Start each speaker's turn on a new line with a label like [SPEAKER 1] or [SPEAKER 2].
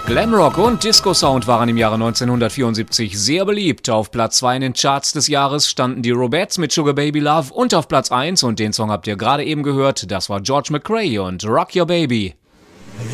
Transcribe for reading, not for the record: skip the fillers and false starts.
[SPEAKER 1] Glamrock und Disco-Sound waren im Jahre 1974 sehr beliebt. Auf Platz 2 in den Charts des Jahres standen die Robettes mit Sugar Baby Love und auf Platz 1, und den Song habt ihr gerade eben gehört, das war George McRae und Rock Your Baby.